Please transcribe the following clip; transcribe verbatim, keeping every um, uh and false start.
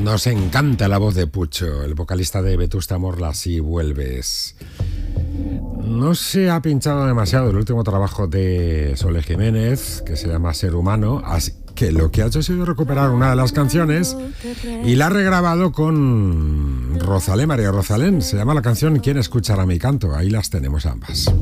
Nos encanta la voz de Pucho, el vocalista de Vetusta Morla, Si vuelves. No se ha pinchado demasiado el último trabajo de Sole Jiménez, que se llama Ser Humano, así que lo que ha hecho ha sido recuperar una de las canciones y la ha regrabado con Rosalén, María Rosalén. Se llama la canción ¿Quién escuchará mi canto? Ahí las tenemos ambas.